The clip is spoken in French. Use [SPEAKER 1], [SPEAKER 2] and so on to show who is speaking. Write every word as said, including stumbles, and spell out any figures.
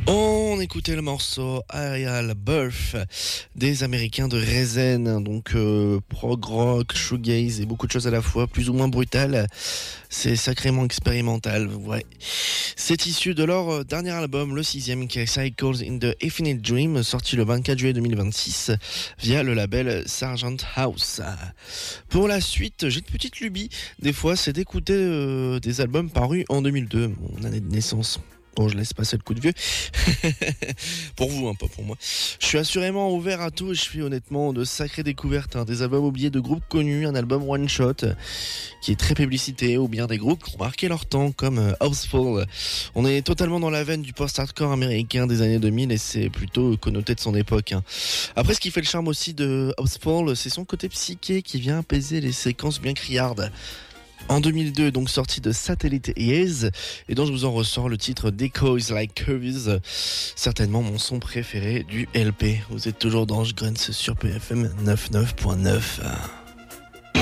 [SPEAKER 1] On écoutait le morceau Aerial Birth des Américains de Rezen, donc euh, prog rock, shoegaze et beaucoup de choses à la fois, plus ou moins brutal. C'est sacrément expérimental, ouais. C'est issu de leur dernier album, le sixième, qui est Cycles in the Infinite Dream, sorti le vingt-quatre juillet deux mille vingt-six via le label Sargent House. Pour la suite, j'ai une petite lubie, des fois, c'est d'écouter euh, des albums parus en deux mille deux, mon année de naissance. Bon, je laisse passer le coup de vieux. Pour vous, hein, pas pour moi. Je suis assurément ouvert à tout et je fais honnêtement de sacrées découvertes. Hein. Des albums oubliés de groupes connus, un album one shot qui est très publicité, ou bien des groupes qui ont marqué leur temps, comme euh, Houseful. On est totalement dans la veine du post-hardcore américain des années deux mille et c'est plutôt connoté de son époque. Hein. Après, ce qui fait le charme aussi de Houseful, c'est son côté psyché qui vient apaiser les séquences bien criardes. En deux mille deux, donc sorti de Satellite Years, et dont je vous en ressors le titre Decoys Like Curves, certainement mon son préféré du L P. Vous êtes toujours dans Je Grunts sur P F M quatre-vingt-neuf point neuf.